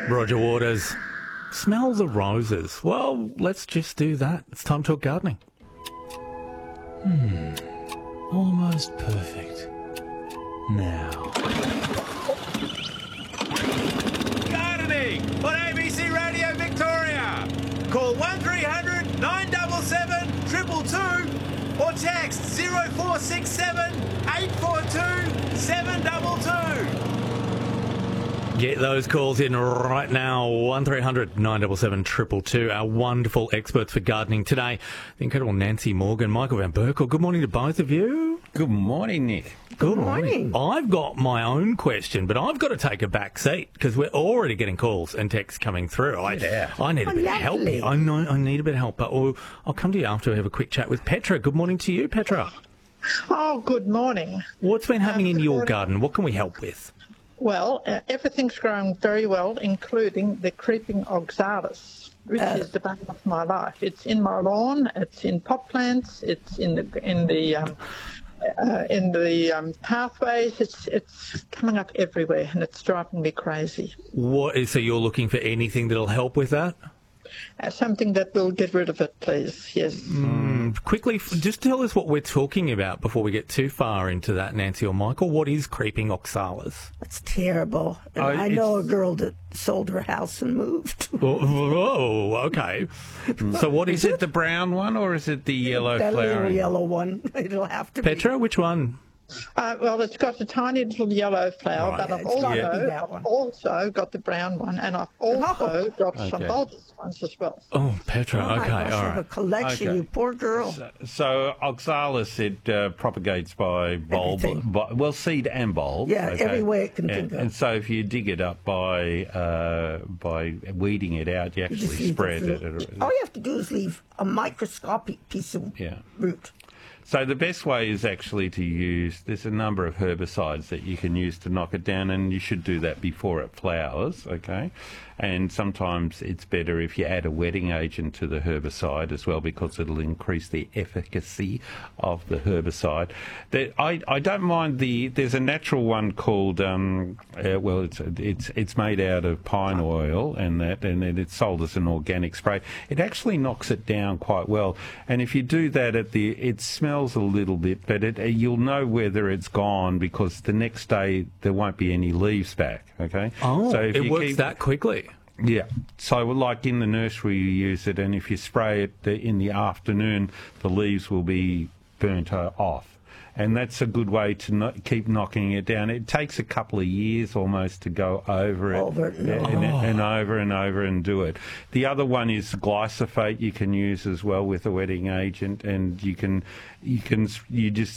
Roger Waters. Smell the roses. Well, let's just do that. It's time to talk gardening. Almost perfect. Now. Gardening on ABC Radio Victoria. Call 1300 977 222 or text 0467 842 722. Get those calls in right now. 1300 977 222. Our wonderful experts for gardening today, the incredible Nancy Morgan, Michael Van Berkel. Good morning to both of you. Good morning, Nick. Good morning. I've got my own question, but I've got to take a back seat because we're already getting calls and texts coming through. I need a bit of help. I know I need a bit of help, but I'll come to you after we have a quick chat with Petra. Good morning to you, Petra. Oh, good morning. What's been happening in your garden? What can we help with? Well, everything's growing very well, including the creeping oxalis, which is the bane of my life. It's in my lawn. It's in pot plants. It's in the pathways. It's coming up everywhere, and it's driving me crazy. So you're looking for anything that'll help with that? Something that will get rid of it, please. Yes. Quickly, just tell us what we're talking about before we get too far into that, Nancy or Michael. What is creeping oxalis? It's terrible. And I know a girl that sold her house and moved. Oh, okay. So what is it? The brown one or is it the yellow that flowering? little yellow one. It'll have to Petra, which one? Well, it's got a tiny little yellow flower, but I've also got the brown one, and I've also got some bulbous ones as well. Oh, Petra, Oh, my okay, gosh, all you have a right. collection, Okay. you poor girl. So oxalis, it propagates by bulb, Everything. seed and bulb. Yeah, every way it can think of. And so if you dig it up by weeding it out, you just actually leave the spread fruit. it. All you have to do is leave a microscopic piece of root. So the best way is actually to use, there's a number of herbicides that you can use to knock it down, and you should do that before it flowers, okay? And sometimes it's better if you add a wetting agent to the herbicide as well, because it'll increase the efficacy of the herbicide. I don't mind there's a natural one called, it's made out of pine oil and it's sold as an organic spray. It actually knocks it down quite well. And if you do that it smells a little bit, but you'll know whether it's gone because the next day there won't be any leaves back, okay? Oh, so if it you works that quickly. Yeah. So like in the nursery you use it, and if you spray it in the afternoon, the leaves will be burnt off. And that's a good way to keep knocking it down. It takes a couple of years almost to go over it and over and over and do it. The other one is glyphosate you can use as well with a wetting agent, and you just